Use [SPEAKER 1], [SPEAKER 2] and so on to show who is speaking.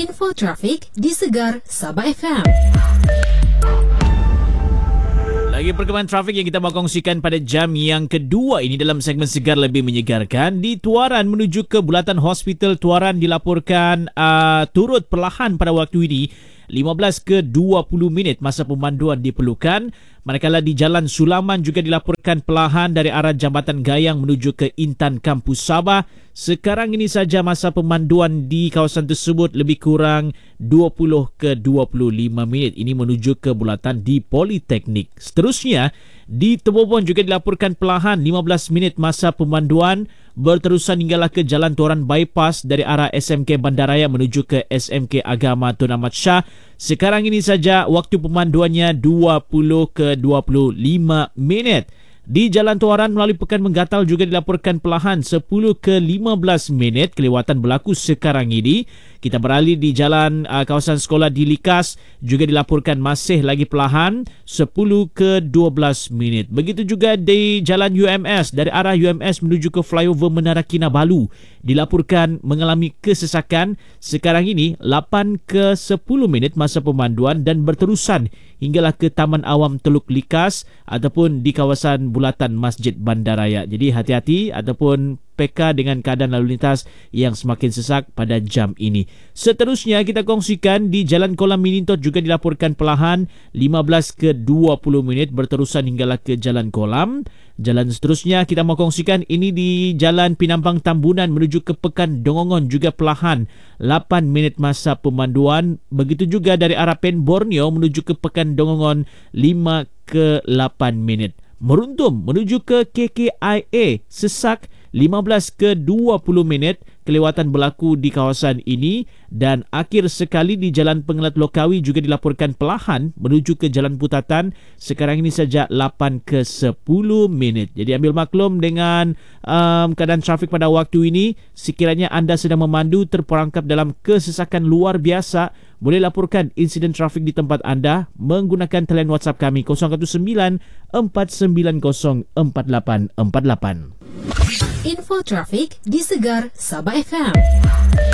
[SPEAKER 1] Info trafik di Segar Sabah FM.
[SPEAKER 2] Lagi perkembangan trafik yang kita mahu kongsikan pada jam yang kedua ini dalam segmen Segar Lebih Menyegarkan. Di Tuaran menuju ke Bulatan Hospital Tuaran dilaporkan turut perlahan pada waktu ini. 15 ke 20 minit masa pemanduan diperlukan. Manakala di Jalan Sulaman juga dilaporkan perlahan dari arah Jambatan Gayang menuju ke Intan Kampus Sabah. Sekarang ini saja masa pemanduan di kawasan tersebut lebih kurang 20 ke 25 minit. Ini menuju ke bulatan di Politeknik. Seterusnya, di Tebobon juga dilaporkan perlahan 15 minit masa pemanduan berterusan hinggalah ke Jalan Tuaran Bypass dari arah SMK Bandaraya menuju ke SMK Agama Tun Ahmad Shah. Sekarang ini saja waktu pemanduannya 20 ke 25 minit. Di Jalan Tuaran melalui Pekan Menggatal juga dilaporkan perlahan 10 ke 15 minit kelewatan berlaku sekarang ini. Kita beralih di jalan kawasan sekolah di Likas juga dilaporkan masih lagi perlahan 10 ke 12 minit. Begitu juga di jalan UMS dari arah UMS menuju ke flyover Menara Kinabalu dilaporkan mengalami kesesakan sekarang ini 8 ke 10 minit masa pemanduan dan berterusan hinggalah ke Taman Awam Teluk Likas ataupun di kawasan bulatan Masjid Bandaraya. Jadi hati-hati ataupun PK dengan keadaan lalu lintas yang semakin sesak pada jam ini. Seterusnya kita kongsikan di Jalan Kolam Minintot juga dilaporkan perlahan 15 ke 20 minit berterusan hinggalah ke Jalan Kolam. Jalan seterusnya kita mau kongsikan ini di Jalan Pinampang Tambunan menuju ke Pekan Dongongon juga perlahan 8 minit masa pemanduan. Begitu juga dari arah Pen Borneo menuju ke Pekan Dongongon 5 ke 8 minit. Meruntum menuju ke KKIA sesak 15 ke 20 minit kelewatan berlaku di kawasan ini dan akhir sekali di Jalan Pengelat Lokawi juga dilaporkan perlahan menuju ke Jalan Putatan sekarang ini saja 8 ke 10 minit. Jadi ambil maklum dengan keadaan trafik pada waktu ini. Sekiranya anda sedang memandu terperangkap dalam kesesakan luar biasa, boleh laporkan insiden trafik di tempat anda menggunakan talian WhatsApp kami 019 490 4848.
[SPEAKER 1] Info trafik di Segar Sabah FM.